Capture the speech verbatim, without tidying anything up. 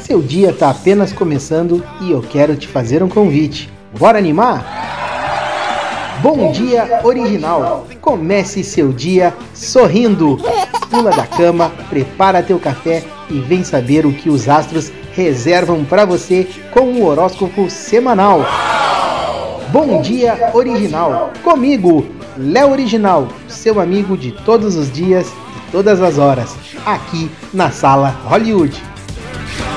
Seu dia está apenas começando e eu quero te fazer um convite. Bora animar? Bom Dia Original. Comece seu dia sorrindo. Pula da cama, prepara teu café e vem saber o que os astros reservam para você com o horóscopo semanal. Bom Dia Original. Comigo, Léo Original, seu amigo de todos os dias e todas as horas, aqui na Sala Hollywood.